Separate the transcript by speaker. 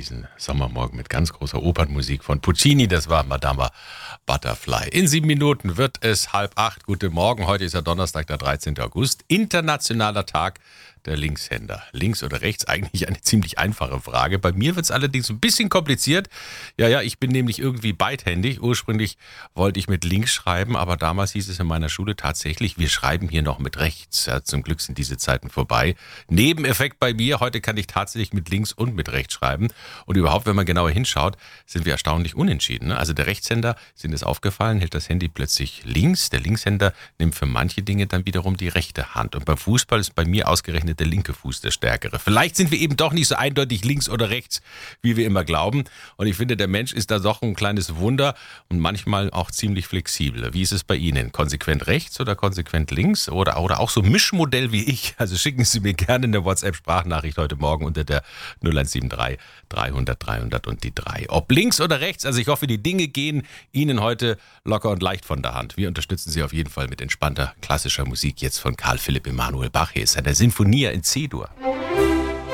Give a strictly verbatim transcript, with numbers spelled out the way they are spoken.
Speaker 1: diesen Sommermorgen mit ganz großer Opernmusik von Puccini. Das war Madama Butterfly. In sieben Minuten wird es halb acht. Guten Morgen. Heute ist ja Donnerstag, der dreizehnten August. Internationaler Tag der Linkshänder. Links oder rechts? Eigentlich eine ziemlich einfache Frage. Bei mir wird es allerdings ein bisschen kompliziert. Ja, ja, ich bin nämlich irgendwie beidhändig. Ursprünglich wollte ich mit links schreiben, aber damals hieß es in meiner Schule tatsächlich, wir schreiben hier noch mit rechts. Ja, zum Glück sind diese Zeiten vorbei. Nebeneffekt bei mir, heute kann ich tatsächlich mit links und mit rechts schreiben. Und überhaupt, wenn man genauer hinschaut, sind wir erstaunlich unentschieden. Ne? Also der Rechtshänder, ist Ihnen das aufgefallen, hält das Handy plötzlich links. Der Linkshänder nimmt für manche Dinge dann wiederum die rechte Hand. Und beim Fußball ist bei mir ausgerechnet der linke Fuß der stärkere. Vielleicht sind wir eben doch nicht so eindeutig links oder rechts, wie wir immer glauben. Und ich finde, der Mensch ist da doch ein kleines Wunder und manchmal auch ziemlich flexibel. Wie ist es bei Ihnen? Konsequent rechts oder konsequent links? Oder, oder auch so ein Mischmodell wie ich? Also schicken Sie mir gerne eine WhatsApp-Sprachnachricht heute Morgen unter der null eins sieben drei dreihundert dreihundert und die drei. Ob links oder rechts, also ich hoffe, die Dinge gehen Ihnen heute locker und leicht von der Hand. Wir unterstützen Sie auf jeden Fall mit entspannter klassischer Musik jetzt von Karl Philipp Emanuel Bach. Hier ist eine Sinfonia in C-Dur.